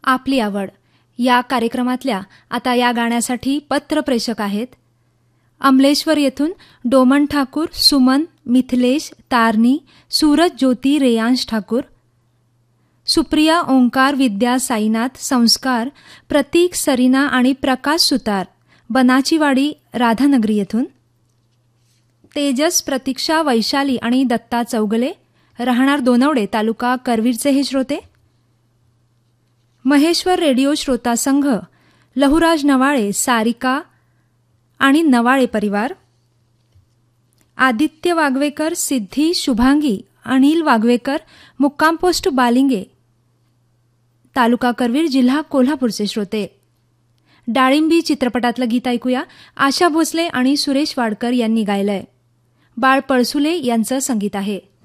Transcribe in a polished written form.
आपली आवड या कार्यक्रमातल्या आता या गाण्यासाठी पत्रप्रेषक आहेत. अमलेश्वर येथून डोमन ठाकूर, सुमन, मिथिलेश, तारणी, सूरज ज्योती, रेयांश ठाकूर, सुप्रिया, ओंकार, विद्या, साईनाथ, संस्कार, प्रतीक, सरीना आणि प्रकाश सुतार, बनाचीवाडी, राधानगरी येथून. तेजस, प्रतीक्षा, वैशाली आणि दत्ता चौगले, राहणार दोनवडे, तालुका करवीरचे हे श्रोते. महेश्वर रेडिओ श्रोता संघ, लहुराज नवाळे, सारिका आणि नवाळे परिवार. आदित्य वागवेकर, सिद्धी, शुभांगी, अनिल वागवेकर, मुक्काम पोस्ट बालिंगे, तालुका करवीर, जिल्हा कोल्हापूरचे श्रोते. डाळिंबी चित्रपटातलं गीत ऐकूया. आशा भोसले आणि सुरेश वाडकर यांनी गायलंय. बाळ पळसुले यांचं संगीत आहे.